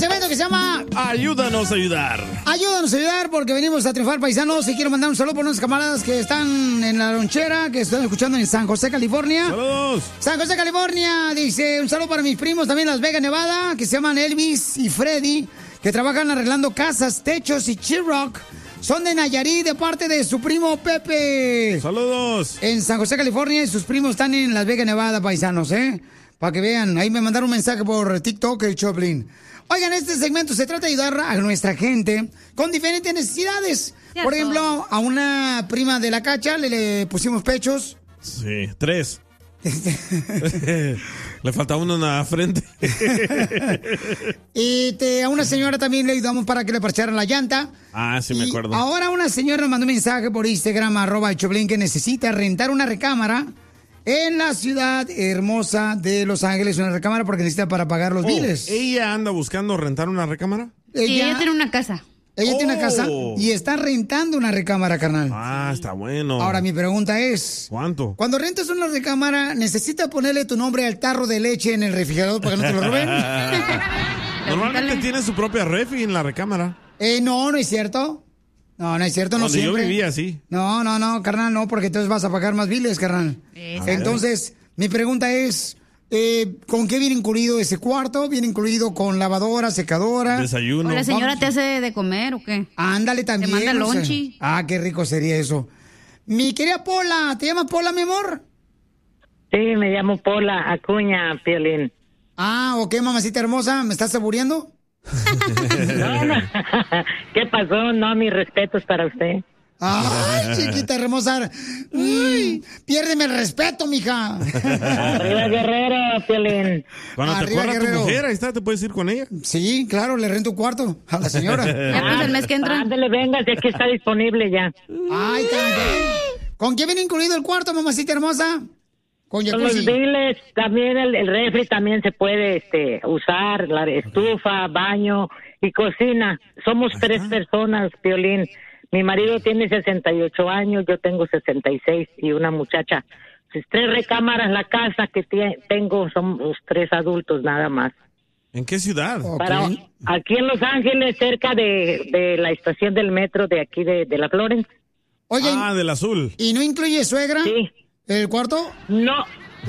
segmento que se llama Ayúdanos a ayudar. Ayúdanos a ayudar porque venimos a triunfar, paisanos. Y quiero mandar un saludo por unos camaradas que están en la lonchera, que están escuchando en San José, California. ¡Saludos! San José, California. Dice, un saludo para mis primos también en Las Vegas, Nevada, que se llaman Elvis y Freddy, que trabajan arreglando casas, techos y Chiroc. Son de Nayarit, de parte de su primo Pepe. ¡Saludos! En San José, California, y sus primos están en Las Vegas, Nevada, paisanos, para que vean. Ahí me mandaron un mensaje por TikTok, el Choplin. Oigan, este segmento se trata de ayudar a nuestra gente con diferentes necesidades. Cierto. Por ejemplo, a una prima de la Cacha le pusimos pechos. Sí, 3. Le falta uno en la frente. Y a una señora también le ayudamos para que le parcharan la llanta. Ah, sí me acuerdo. Ahora una señora nos mandó un mensaje por Instagram, @Choplin, que necesita rentar una recámara en la ciudad hermosa de Los Ángeles, una recámara porque necesita para pagar los biles. ¿Ella anda buscando rentar una recámara? Sí, ella tiene una casa. Ella tiene una casa y está rentando una recámara, carnal. Ah, está bueno. Ahora, mi pregunta es... ¿Cuánto? Cuando rentas una recámara, ¿necesitas ponerle tu nombre al tarro de leche en el refrigerador para que no te lo roben? Normalmente tiene su propia refri en la recámara. No es cierto. No es cierto, no Donde siempre. yo vivía así. No, carnal, no, porque entonces vas a pagar más biles, carnal. Entonces, mi pregunta es... ¿con qué viene incluido ese cuarto? ¿Viene incluido con lavadora, secadora? Desayuno. ¿O la señora te hace de comer o qué? Ándale también. ¿Te manda o sea. lonchi? Qué rico sería eso. Mi querida Pola, ¿te llamas Pola, mi amor? Sí, me llamo Pola Acuña, Piolín. Ok, mamacita hermosa, ¿me estás saboreando? No. ¿Qué pasó? No, mis respetos para usted. Ay, chiquita hermosa. Piérdeme el respeto, mija. Arriba Guerrero, Piolín. Cuando te Arriba, corra tu Guerrero. mujer, ahí está, te puedes ir con ella. Sí, claro, le rento un cuarto a la señora. Ya pues el mes que entra. Ándale, venga, si aquí está disponible ya. Ay, también. ¿Con qué viene incluido el cuarto, mamacita hermosa? Con Con los jacuzzi. biles, también el refri también se puede usar, la estufa, baño y cocina. Somos 3 personas, Piolín. Mi marido tiene 68 años, yo tengo 66 y una muchacha. 3 recámaras la casa que tengo, somos 3 adultos nada más. ¿En qué ciudad? Ok. Aquí en Los Ángeles, cerca de la estación del metro de aquí de la Florence. Oye, Del azul. ¿y no incluye suegra? Sí. ¿El cuarto? No,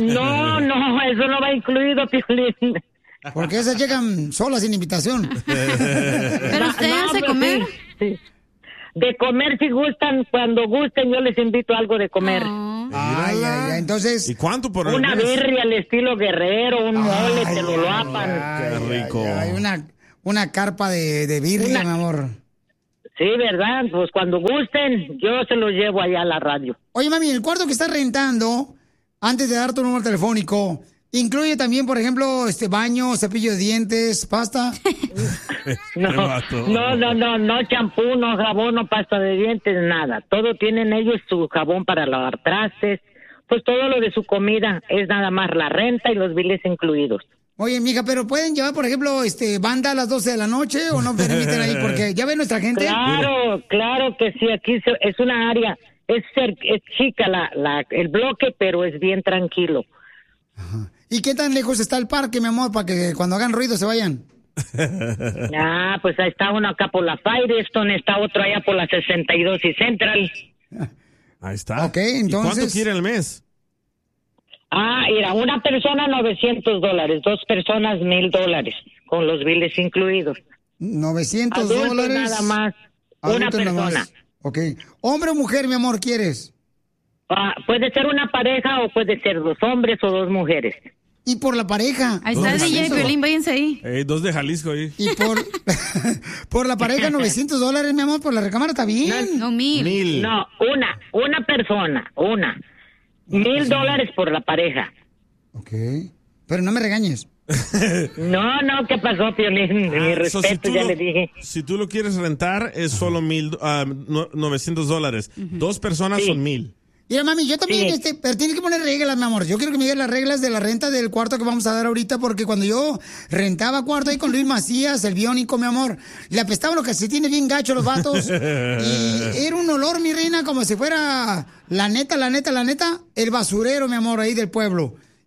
eso no va incluido, Piolín. Porque esas llegan solas sin invitación. ¿Pero usted hace pues comer? Sí. De comer si gustan, cuando gusten yo les invito algo de comer. Ay. Entonces... ¿Y cuánto por el Una mes? birria al estilo Guerrero, un mole, te lo lapan. Qué rico. Hay una carpa de birria, mi amor. Sí, ¿verdad? Pues cuando gusten, yo se los llevo allá a la radio. Oye, mami, el cuarto que estás rentando, antes de dar tu número telefónico, ¿incluye también, por ejemplo, baño, cepillo de dientes, pasta? No, champú, no jabón, no pasta de dientes, nada. Todo tienen ellos su jabón para lavar trastes, pues todo lo de su comida es nada más la renta y los biles incluidos. Oye, mija, pero ¿pueden llevar, por ejemplo, banda a las 12 de la noche o no permiten ahí? Porque ya ven nuestra gente. Claro que sí, aquí es una área, es chica el bloque, pero es bien tranquilo. Ajá. ¿Y qué tan lejos está el parque, mi amor, para que cuando hagan ruido se vayan? Pues ahí está uno acá por la Firestone, está otro allá por la 62 y Central. Ahí está. Ok, entonces... ¿Y cuánto quiere el mes? Mira, una persona $900, 2 personas $1,000, con los biles incluidos. $900. Adultos nada más, una Adultos nada persona. más. Ok. ¿Hombre o mujer, mi amor, quieres? Puede ser una pareja o puede ser 2 hombres o 2 mujeres. ¿Y por la pareja? Ahí está el DJ Piolín, váyanse ahí. 2 de Jalisco ahí. ¿Y por la pareja $900, mi amor, por la recámara? ¿Está bien? No, 1,000. No, una persona, una. $1,000 por la pareja. Ok. Pero no me regañes. No, ¿qué pasó, Piolín? Mi respeto, ya le dije. Si tú lo quieres rentar, es solo $900. 2 personas son 1,000. Mira, mami, yo también, pero tienes que poner reglas, mi amor. Yo quiero que me digas las reglas de la renta del cuarto que vamos a dar ahorita, porque cuando yo rentaba cuarto ahí con Luis Macías, el biónico, mi amor, le apestaban los calcetines bien gacho los vatos. Y era un olor, mi reina, como si fuera la neta, el basurero, mi amor, ahí del pueblo.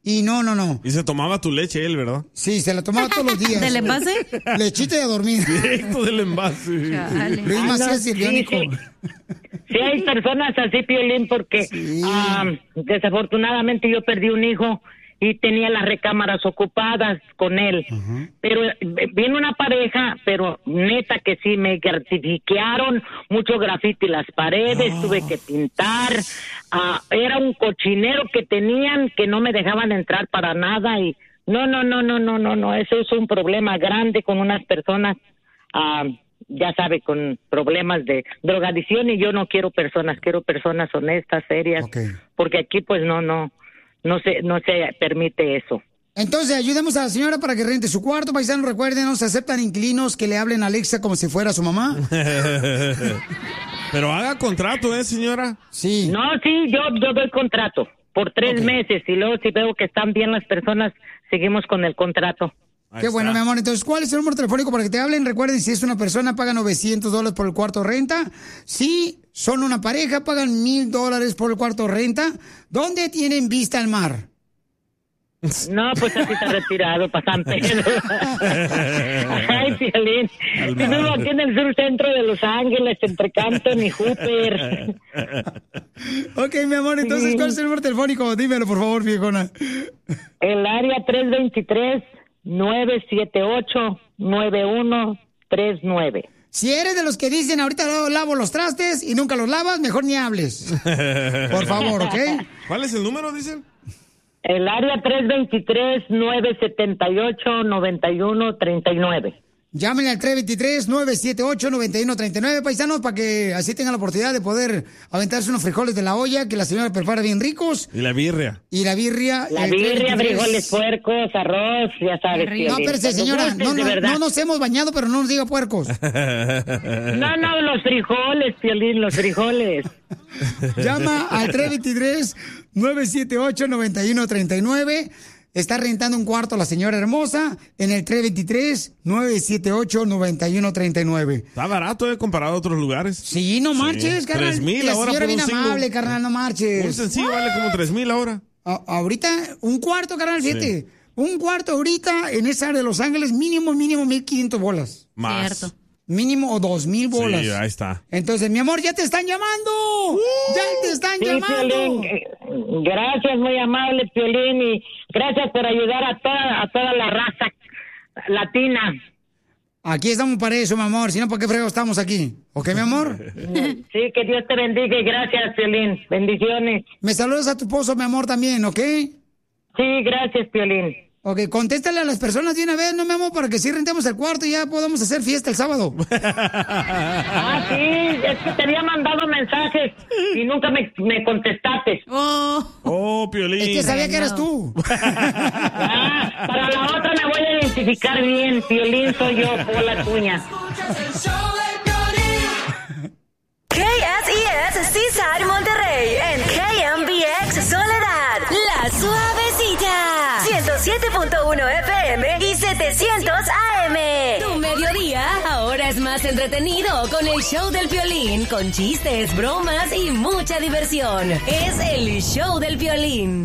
Y no. Y se tomaba tu leche él, ¿verdad? Sí, se la tomaba todos los días. ¿Del envase? Lechita y a dormir. Directo del envase. Luis Macías y el Biónico. Sí, hay personas así, Piolín, porque desafortunadamente yo perdí un hijo y tenía las recámaras ocupadas con él. Pero vino una pareja, pero neta que sí, me gratificaron mucho grafiti en las paredes, tuve que pintar. Era un cochinero que tenían que no me dejaban entrar para nada y no, eso es un problema grande con unas personas, ya sabe, con problemas de drogadicción, y yo no quiero personas, quiero personas honestas, serias, porque aquí pues no se permite eso. Entonces, ayudemos a la señora para que rente su cuarto. Paisanos, recuerden, no se aceptan inquilinos que le hablen a Alexa como si fuera su mamá. Pero haga contrato, señora. Sí. No, sí, yo doy contrato por 3 meses, y luego si veo que están bien las personas, seguimos con el contrato. Qué bueno, mi amor. Entonces, ¿cuál es el número telefónico para que te hablen? Recuerden, si es una persona, pagan $900 por el cuarto de renta. Si son una pareja, pagan $1,000 por el cuarto de renta. ¿Dónde tienen vista al mar? No, pues así está retirado para San Pedro. Ay, Piolín. Vivo aquí en el sur centro de Los Ángeles, entre Canton y Hooper. Ok, mi amor, entonces, ¿cuál es el número telefónico? Dímelo, por favor, viejona. El área 323-978-9139. Si eres de los que dicen, ahorita lavo los trastes y nunca los lavas, mejor ni hables. Por favor, ¿ok? ¿Cuál es el número, dicen? El área 323-978-9139. Llámenle al 323-978-9139, paisanos, para que así tengan la oportunidad de poder aventarse unos frijoles de la olla que la señora prepara bien ricos. Y la birria. La birria, frijoles, puercos, arroz, ya sabes. No, espérese, señora, no nos hemos bañado, pero no nos diga puercos. No, los frijoles, Piolín, los frijoles. Llama al 323-978-9139. Está rentando un cuarto la señora hermosa en el 323-978-9139. Está barato, comparado a otros lugares. Sí, no marches, carnal. 3,000 ahora señora por bien un single. amable, carnal, no marches. Un sencillo vale como 3,000 ahora. Ahorita, un cuarto, carnal, fíjate. Sí. Un cuarto ahorita en esa área de Los Ángeles, mínimo 1,500 bolas. Más. Cierto. Mínimo o 2,000 bolas. Sí, ahí está. Entonces, mi amor, ya te están llamando. Ya te están llamando. Piolín, gracias, muy amable, Piolín, y gracias por ayudar a toda la raza latina. Aquí estamos para eso, mi amor. Si no, ¿por qué fregos estamos aquí? ¿Ok, mi amor? Sí, que Dios te bendiga y gracias, Piolín. Bendiciones. Me saludas a tu esposo, mi amor, también, ¿ok? Sí, gracias, Piolín. Ok, contéstale a las personas de una vez, ¿no, mi amor? Para que sí rentemos el cuarto y ya podamos hacer fiesta el sábado. Sí, es que te había mandado mensajes y nunca me contestaste. Oh, Piolín. Es que sabía que eras tú. Para la otra me voy a identificar bien. Piolín soy yo, Pola Cuña. KSES Seaside Monterrey en KMBX Soledad, La Suavecita, 107.1 FM y 700 AM. Tu mediodía ahora es más entretenido con el show del Piolín, con chistes, bromas y mucha diversión. Es el show del Piolín.